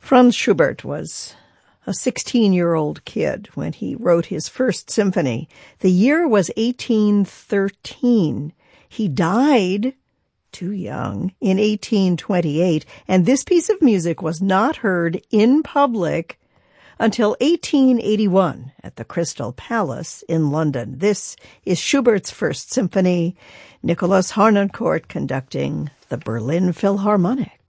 Franz Schubert was a 16-year-old kid when he wrote his first symphony. The year was 1813. He died too young in 1828, and this piece of music was not heard in public until 1881 at the Crystal Palace in London. This is Schubert's first symphony, Nicholas Harnoncourt conducting the Berlin Philharmonic.